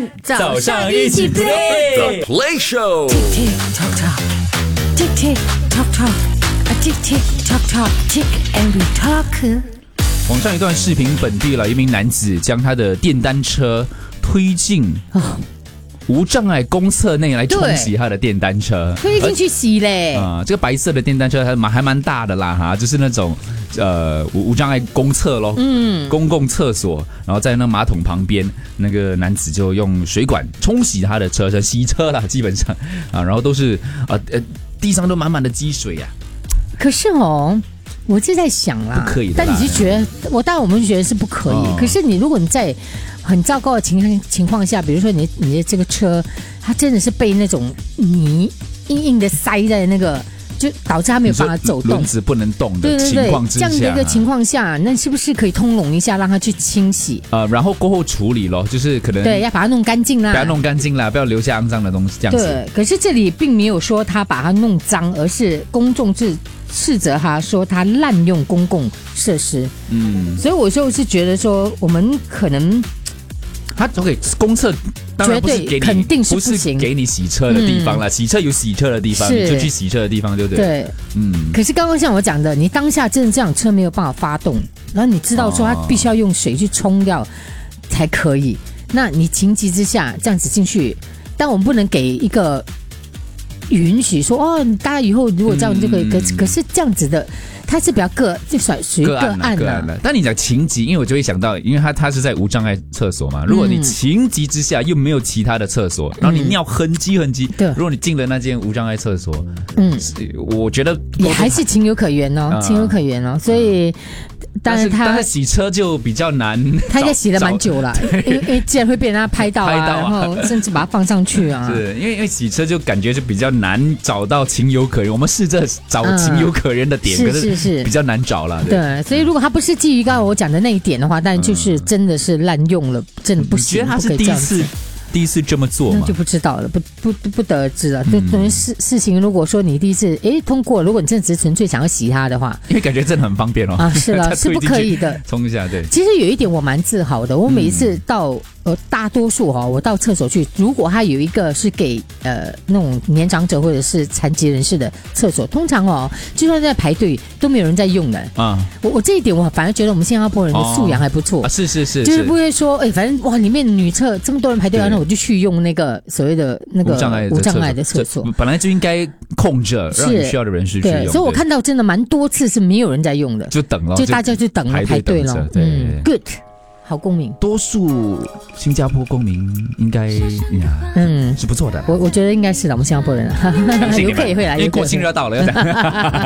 早上一起 play The Play Show。 Tick tock tock, tick tick tock tock, a tick tick tock tock, tick and we talk。 网上一段视频，本地了一名男子将他的电单车推进无障碍公厕内来冲洗他的电单车， 推进去洗嘞。 这个白色的电单车还蛮大的啦哈，就是那种无障碍公厕咯，公共厕所，然后在那马桶旁边，那个男子就用水管冲洗他的车身，洗车啦，基本上啊，然后都是地上都满满的积水啊。 可是我就在想啦， 不可以的啦， 但你是觉得当然我们觉得是不可以，可是如果你在很糟糕的情况下，比如说你的这个车，它真的是被那种泥硬硬的塞在那个，就导致它没有办法走动， 轮子不能动的情况之下， 这样的一个情况下，那是不是可以通融一下，让它去清洗？ 然后过后处理咯，就是可能对，要把它弄干净啦， 不要弄干净啦，不要留下肮脏的东西，这样子。 对，可是这里并没有说他把它弄脏，而是公众斥责他说他滥用公共设施。所以我就是觉得说，我们可能。 他 OK 公厕当然不是给你， 肯定是不行， 不是给你洗车的地方啦，洗车有洗车的地方，你就去洗车的地方，对不对？ 对，可是刚刚像我讲的，你当下真的这辆车没有办法发动，然后你知道说它必须要用水去冲掉才可以，那你情急之下这样子进去，但我们不能给一个允许说大家以后如果这样就可以，可是这样子的。它是比较就属于个案了。 但你讲情急，因为我就会想到，因为它是在无障碍厕所嘛。如果你情急之下又没有其他的厕所，然后你尿痕迹，如果你进了那间无障碍厕所，我觉得也还是情有可原哦，情有可原哦。所以，但是洗车就比较难， 他应该洗了蛮久了，因为既然会被人家拍到然后甚至把它放上去啊。 是因为洗车就感觉就比较难找到情有可原。我们试着找情有可原的点，可是比较难找了。 对，所以如果他不是基于刚才我讲的那一点的话，但就是真的是滥用了，真的不行。 你觉得他是第一次这么做吗？ 那就不知道了，不得而知了。就等于事情，如果说你第一次通过，如果你真的只是纯粹想要洗它的话， 因为感觉真的很方便哦。 是了，是不可以的。 冲一下，对。 其实有一点我蛮自豪的，我每一次到大多数我到厕所去，如果它有一个是给那种年长者或者是残疾人士的厕所，通常就算在排队都没有人在用的啊。我这一点我反而觉得我们新加坡人的素养还不错。 是， 就是不会说反正哇里面女厕这么多人排队那我就去用那个所谓的那个无障碍的厕所， 本来就应该空着，让你需要的人士去用。 对，所以我看到真的蛮多次是没有人在用的， 就等了， 就大家就等了排队了。Good。好公民， 多数新加坡公民应该是不错的。 我觉得应该是的，我们新加坡人游客也会来， 因为国庆热到了，要讲。